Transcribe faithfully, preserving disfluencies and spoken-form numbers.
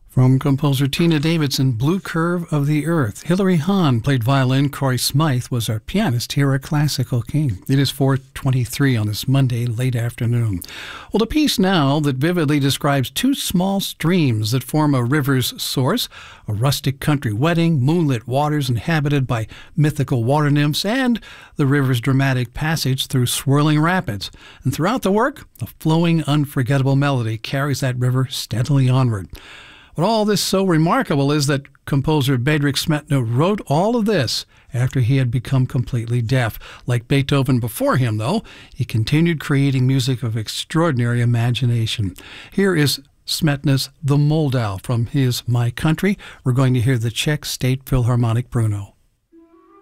From composer Tina Davidson, Blue Curve of the Earth. Hilary Hahn played violin. Corey Smythe was our pianist here at Classical King. It is four twenty-three on this Monday late afternoon. Well, the piece now that vividly describes two small streams that form a river's source, a rustic country wedding, moonlit waters inhabited by mythical water nymphs, and the river's dramatic passage through swirling rapids. And throughout the work, a flowing, unforgettable melody carries that river steadily onward. What all this so remarkable is that composer Bedřich Smetana wrote all of this after he had become completely deaf. Like Beethoven before him, though, he continued creating music of extraordinary imagination. Here is Smetana's The Moldau from his My Country. We're going to hear the Czech State Philharmonic Brno.